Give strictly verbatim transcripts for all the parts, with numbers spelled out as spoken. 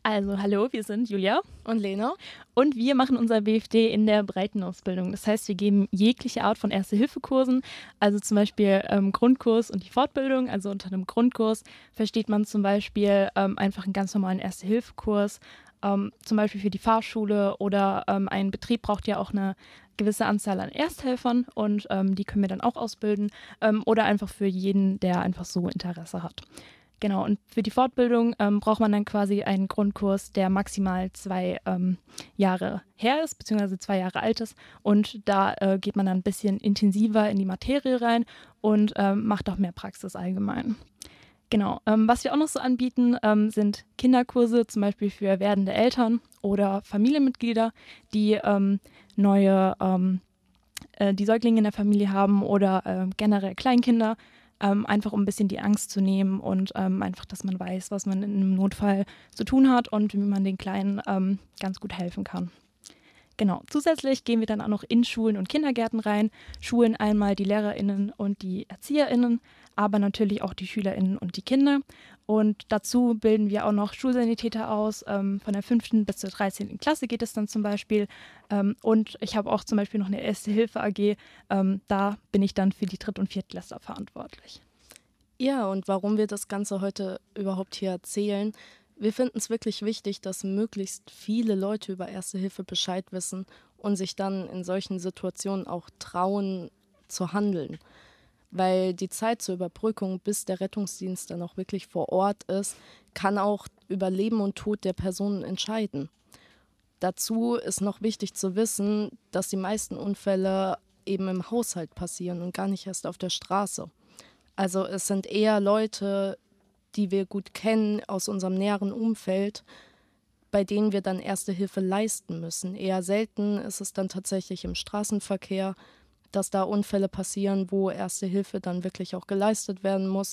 Also, hallo, wir sind Julia Und Lena. und wir machen unser B F D in der Breitenausbildung. Das heißt, wir geben jegliche Art von Erste-Hilfe-Kursen, also zum Beispiel ähm, Grundkurs und die Fortbildung. Also unter einem Grundkurs versteht man zum Beispiel ähm, einfach einen ganz normalen Erste-Hilfe-Kurs, ähm, zum Beispiel für die Fahrschule oder ähm, ein Betrieb braucht ja auch eine gewisse Anzahl an Ersthelfern und ähm, die können wir dann auch ausbilden ähm, oder einfach für jeden, der einfach so Interesse hat. Genau, und für die Fortbildung ähm, braucht man dann quasi einen Grundkurs, der maximal zwei ähm, Jahre her ist, beziehungsweise zwei Jahre alt ist. Und da äh, geht man dann ein bisschen intensiver in die Materie rein und ähm, macht auch mehr Praxis allgemein. Genau, ähm, was wir auch noch so anbieten, ähm, sind Kinderkurse, zum Beispiel für werdende Eltern oder Familienmitglieder, die ähm, neue, ähm, äh, die Säuglinge in der Familie haben oder äh, generell Kleinkinder. Ähm, einfach um ein bisschen die Angst zu nehmen und ähm, einfach, dass man weiß, was man in einem Notfall zu tun hat und wie man den Kleinen ähm, ganz gut helfen kann. Genau, zusätzlich gehen wir dann auch noch in Schulen und Kindergärten rein, schulen einmal die LehrerInnen und die ErzieherInnen, aber natürlich auch die SchülerInnen und die Kinder. Und dazu bilden wir auch noch Schulsanitäter aus, ähm, von der fünften bis zur dreizehnten Klasse geht es dann zum Beispiel. Ähm, und ich habe auch zum Beispiel noch eine Erste-Hilfe-A G, ähm, da bin ich dann für die Dritt- und Viertklässler verantwortlich. Ja, und warum wir das Ganze heute überhaupt hier erzählen, wir finden es wirklich wichtig, dass möglichst viele Leute über Erste Hilfe Bescheid wissen und sich dann in solchen Situationen auch trauen zu handeln. Weil die Zeit zur Überbrückung, bis der Rettungsdienst dann auch wirklich vor Ort ist, kann auch über Leben und Tod der Person entscheiden. Dazu ist noch wichtig zu wissen, dass die meisten Unfälle eben im Haushalt passieren und gar nicht erst auf der Straße. Also es sind eher Leute, die wir gut kennen aus unserem näheren Umfeld, bei denen wir dann Erste Hilfe leisten müssen. Eher selten ist es dann tatsächlich im Straßenverkehr, dass da Unfälle passieren, wo Erste Hilfe dann wirklich auch geleistet werden muss.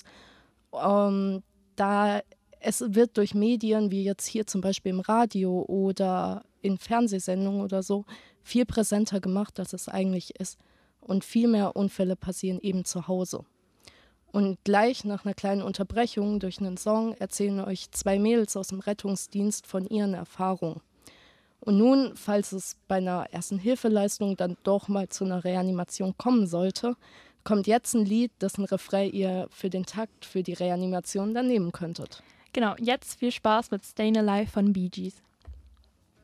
Ähm, da es wird durch Medien, wie jetzt hier zum Beispiel im Radio oder in Fernsehsendungen oder so, viel präsenter gemacht, als es eigentlich ist. Und viel mehr Unfälle passieren eben zu Hause. Und gleich nach einer kleinen Unterbrechung durch einen Song erzählen euch zwei Mädels aus dem Rettungsdienst von ihren Erfahrungen. Und nun, falls es bei einer Ersten-Hilfeleistung dann doch mal zu einer Reanimation kommen sollte, kommt jetzt ein Lied, dessen Refrain ihr für den Takt für die Reanimation dann nehmen könntet. Genau, jetzt viel Spaß mit Stayin' Alive von Bee Gees.